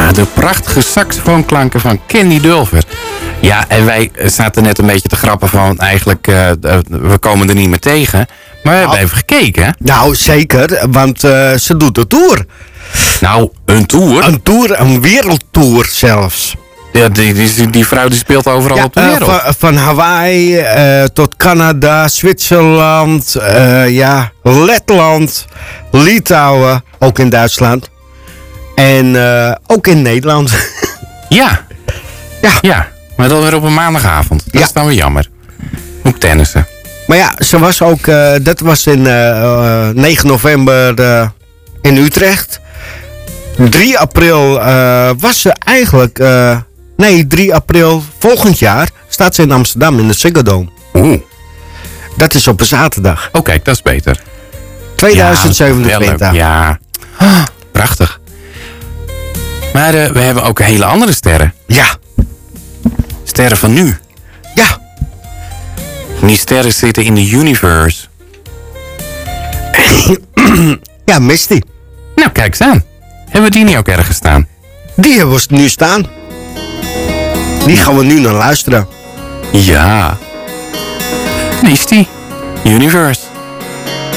Ja, de prachtige saxofoonklanken van Candy Dulfer. Ja, en wij zaten net een beetje te grappen van eigenlijk, we komen er niet meer tegen. Maar we hebben even gekeken. Nou, zeker, want ze doet de tour. Nou, een tour? Een wereldtour zelfs. Ja, die vrouw die speelt overal op de wereld. Van Hawaii tot Canada, Zwitserland, Letland, Litouwen, ook in Duitsland. En ook in Nederland. Ja. Ja, maar dat weer op een maandagavond. Dat is dan weer jammer. Moet tennissen. Maar ja, ze was ook, dat was in 9 november in Utrecht. 3 april was ze eigenlijk... 3 april volgend jaar staat ze in Amsterdam in de Ziggo Dome. Oeh. Dat is op een zaterdag. Oh kijk, dat is beter. 2027. Ja, prachtig. Maar we hebben ook hele andere sterren. Ja. Sterren van nu. Ja. Die sterren zitten in de universe. Ja, Misty. Nou, kijk eens aan. Hebben we die niet ook ergens staan? Die hebben we nu staan. Die gaan we nu naar luisteren. Ja. Misty. Universe.